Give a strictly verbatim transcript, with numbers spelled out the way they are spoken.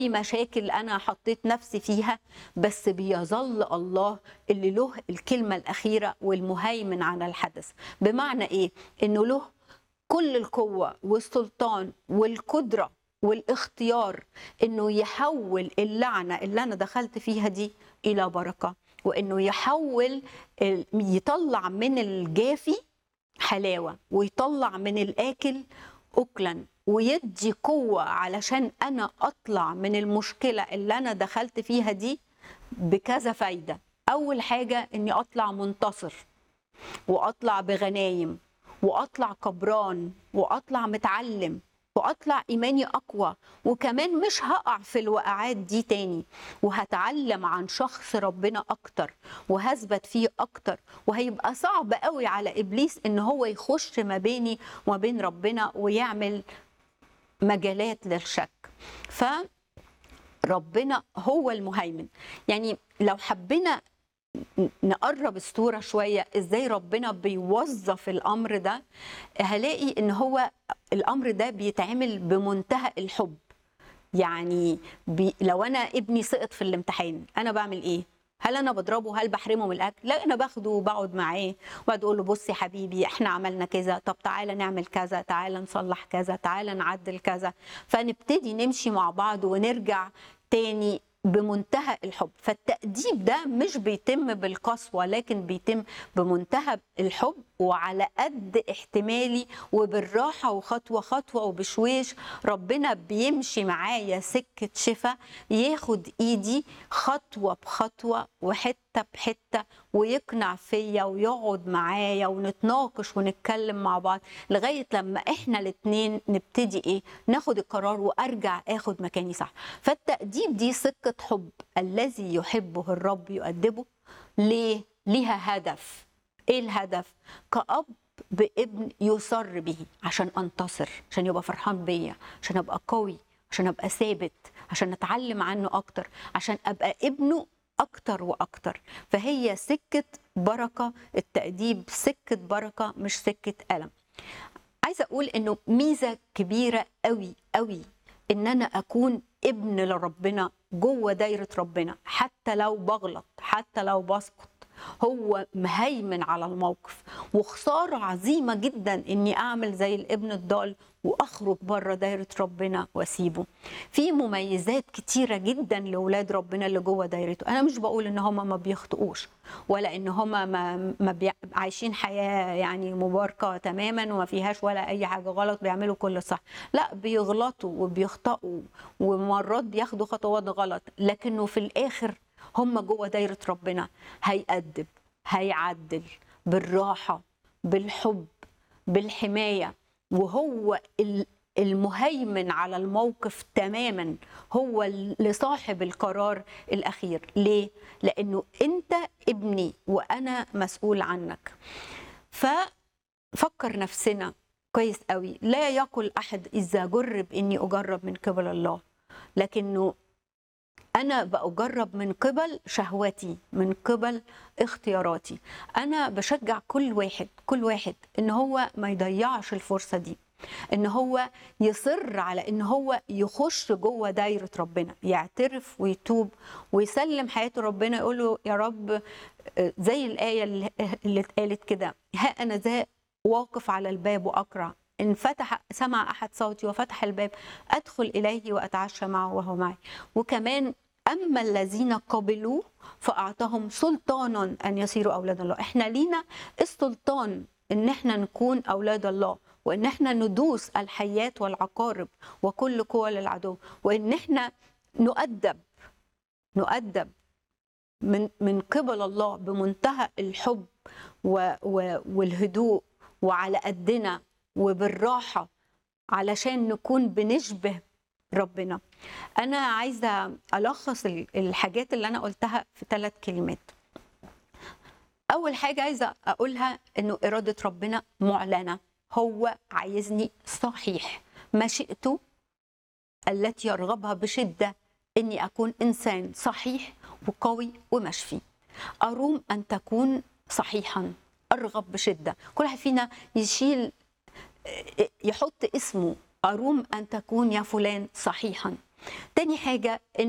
في مشاكل أنا حطيت نفسي فيها، بس بيظل الله اللي له الكلمة الأخيرة والمهيمن على الحدث. بمعنى إيه؟ إنه له كل القوة والسلطان والقدرة والاختيار إنه يحول اللعنة اللي أنا دخلت فيها دي إلى بركة، وإنه يحول يطلع من الجافي حلاوة، ويطلع من الآكل أكلا، ويدي قوة علشان أنا أطلع من المشكلة اللي أنا دخلت فيها دي بكذا فايدة. أول حاجة إني أطلع منتصر، وأطلع بغنايم، وأطلع كبران، وأطلع متعلم، وأطلع إيماني أقوى، وكمان مش هقع في الوقعات دي تاني، وهتعلم عن شخص ربنا أكتر، وهثبت فيه أكتر، وهيبقى صعب قوي على إبليس إن هو يخش ما بيني وما بين ربنا ويعمل مجالات للشك. فربنا هو المهيمن. يعني لو حبينا نقرب الصورة شوية ازاي ربنا بيوظف الامر ده، هلاقي ان هو الامر ده بيتعمل بمنتهى الحب. يعني بي لو انا ابني سقط في الامتحان، انا بعمل ايه؟ هل انا بضربه؟ هل بحرمه من الاكل؟ لا، انا باخده وبقعد معاه وبقعد اقول له بص يا حبيبي احنا عملنا كذا، طب تعالى نعمل كذا، تعالى نصلح كذا، تعالى نعدل كذا، فنبتدي نمشي مع بعض ونرجع تاني بمنتهى الحب. فالتأديب ده مش بيتم بالقسوة، لكن بيتم بمنتهى الحب وعلى قد احتمالي وبالراحة، وخطوة خطوة وبشويش. ربنا بيمشي معايا سكة شفا، ياخد ايدي خطوة بخطوة وحتة بحتة، ويقنع فيا ويقعد معايا ونتناقش ونتكلم مع بعض لغاية لما احنا الاتنين نبتدي ايه ناخد القرار وارجع اخد مكاني صح. فالتأديب دي سكة حب، الذي يحبه الرب يؤدبه. ليه؟ ليها هدف. ايه الهدف؟ كأب بابن يسر به عشان انتصر، عشان يبقى فرحان بيا، عشان ابقى قوي، عشان ابقى ثابت، عشان اتعلم عنه اكتر، عشان ابقى ابنه اكتر واكتر. فهي سكة بركة، التأديب سكة بركة مش سكة ألم. عايزة اقول انه ميزة كبيرة قوي قوي ان انا اكون ابن لربنا جوه دايرة ربنا، حتى لو بغلط، حتى لو بسقط، هو مهيمن على الموقف. وخسارة عظيمة جدا اني اعمل زي الابن الضال واخرج بره دايرة ربنا واسيبه. في مميزات كتيرة جدا لاولاد ربنا اللي جوه دايرته. انا مش بقول ان هم ما بيخطئوش، ولا ان هم ما, ما بي... عايشين حياة يعني مباركة تماما وما فيهاش ولا اي حاجة غلط، بيعملوا كل صح. لا، بيغلطوا وبيخطئوا ومرات بياخدوا خطوات غلط، لكنه في الاخر هم جوه دايرة ربنا هيأدب، هيعدل بالراحة، بالحب، بالحماية. وهو المهيمن على الموقف تماما، هو اللي صاحب القرار الأخير. ليه؟ لأنه أنت ابني وأنا مسؤول عنك. ففكر نفسنا كويس قوي. لا يقل أحد إذا جرب إني أجرب من قبل الله، لكنه أنا بأجرب من قبل شهوتي، من قبل اختياراتي. أنا بشجع كل واحد كل واحد إن هو ما يضيعش الفرصة دي، إن هو يصر على إن هو يخش جوه دايرة ربنا، يعترف ويتوب ويسلم حياته ربنا، يقول له يا رب زي الآية اللي اتقالت كده: ها أنا ذا واقف على الباب وأقرع، إن فتح سمع أحد صوتي وفتح الباب أدخل إليه وأتعشى معه وهو معي. وكمان أما الذين قبلوه فأعطاهم سلطانا أن يصيروا أولاد الله. إحنا لينا السلطان إن إحنا نكون أولاد الله، وإن إحنا ندوس الحيات والعقارب وكل قوى للعدو، وإن إحنا نؤدب نؤدب من من قبل الله بمنتهى الحب و و والهدوء، وعلى قدنا وبالراحة، علشان نكون بنشبه ربنا. أنا عايزة ألخص الحاجات اللي أنا قلتها في ثلاث كلمات. أول حاجة عايزة أقولها إنه إرادة ربنا معلنة. هو عايزني صحيح، مشيئته التي يرغبها بشدة إني أكون إنسان صحيح وقوي ومشفي. أروم أن تكون صحيحا، أرغب بشدة. كل واحد فينا يشيل يحط اسمه: أروم أن تكون يا فلان صحيحا. تاني حاجه